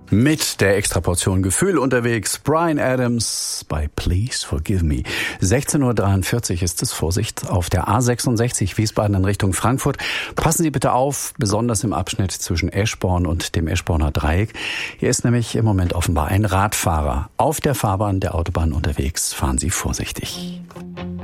Mit der Extraportion Gefühl unterwegs, Bryan Adams bei Please Forgive Me. 16:43 Uhr ist es. Vorsicht auf der A66 Wiesbaden in Richtung Frankfurt. Passen Sie bitte auf, besonders im Abschnitt zwischen Eschborn und dem Eschborner Dreieck. Hier ist nämlich im Moment offenbar ein Radfahrer auf der Fahrbahn der Autobahn unterwegs. Fahren Sie vorsichtig.